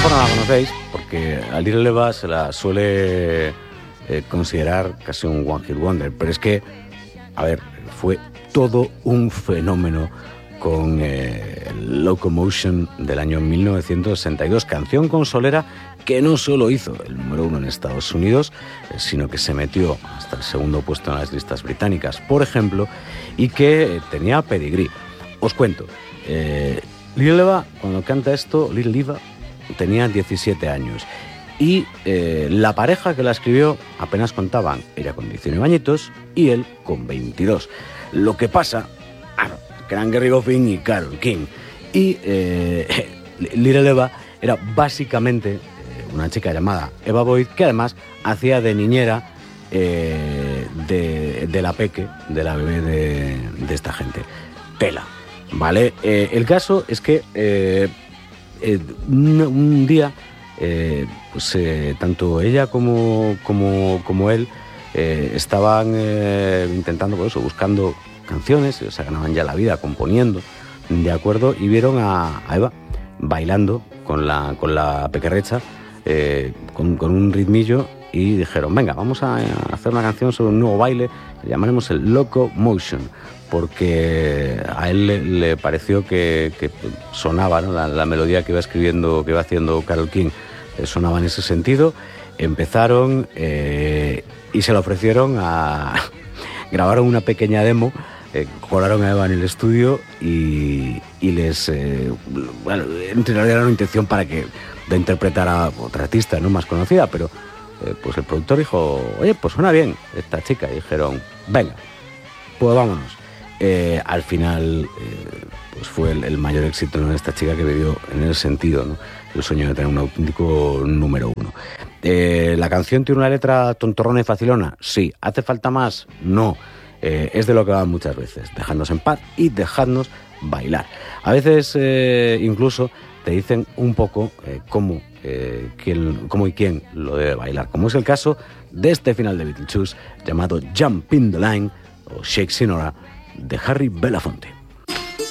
mejor no la conocéis porque a Little Eva se la suele considerar casi un One Hit Wonder, pero es que, a ver, fue todo un fenómeno con Locomotion del año 1962, canción consolera que no solo hizo el número 1 en Estados Unidos, sino que se metió hasta el segundo puesto en las listas británicas, por ejemplo, y que tenía pedigrí. Os cuento, Little Eva, cuando canta esto, Little Eva tenía 17 años y la pareja que la escribió apenas contaban, ella con 19 añitos y él con 22. Lo que pasa, que eran Gerry Goffin y Carole King, y Little Eva era básicamente una chica llamada Eva Boyd, que además hacía de niñera de la peque, de la bebé de esta gente. Tela, ¿vale? El caso es que un día, tanto ella como él estaban intentando, pues eso, buscando canciones, se ganaban ya la vida componiendo, ¿de acuerdo? Y vieron a Eva bailando con la pequerrecha, con un ritmillo, y dijeron, venga, vamos a hacer una canción sobre un nuevo baile, le llamaremos el Locomotion, porque a él le pareció que sonaba, ¿no? La melodía que iba escribiendo, que iba haciendo Carole King, sonaba en ese sentido. Empezaron y se lo ofrecieron grabaron una pequeña demo, colaron a Eva en el estudio y les... bueno, en realidad era una intención de interpretar a otra artista, ¿no?, más conocida, pero pues el productor dijo, oye, pues suena bien esta chica, y dijeron, venga, pues vámonos. Al final pues fue el mayor éxito, ¿no?, de esta chica, que vivió en ese sentido, ¿no?, el sueño de tener un auténtico número 1. ¿La canción tiene una letra tontorrona y facilona? Sí. ¿Hace falta más? No. Es de lo que va muchas veces, dejadnos en paz y dejadnos bailar. A veces incluso te dicen un poco cómo y quién lo debe bailar, como es el caso de este final de Beetlejuice llamado Jump in the Line o Shake Sinora, de Harry Belafonte.